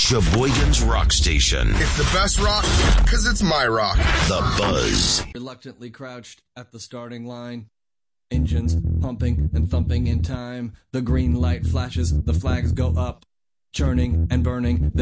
Sheboygan's Rock Station. It's the best rock, because it's my rock. The Buzz. Reluctantly crouched at the starting line. Engines pumping and thumping in time. The green light flashes, the flags go up. Churning and burning.